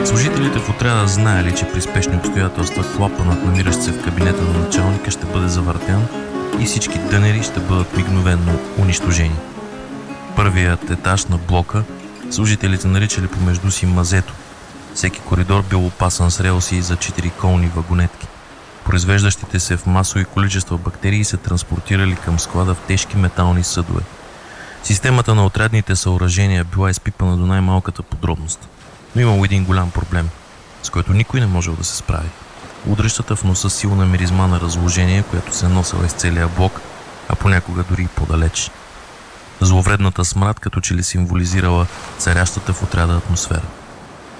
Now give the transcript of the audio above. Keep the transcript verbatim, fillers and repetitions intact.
Служителите в отряда знаели, че при спешни обстоятелства клапанът, намиращ се в кабинета на началника, ще бъде завъртян и всички дънери ще бъдат мигновенно унищожени. Първият етаж на блока служителите наричали помежду си мазето. Всеки коридор бил опасан с релси за четириколни вагонетки. Произвеждащите се в масови количества бактерии се транспортирали към склада в тежки метални съдове. Системата на отрядните съоръжения била изпипана до най-малката подробност. Но имало един голям проблем, с който никой не можел да се справи. Удръщата в носа силна миризма на разложение, която се носила из целия блок, а понякога дори и по-далеч. Зловредната смрад като че ли символизирала царящата в отряда атмосфера.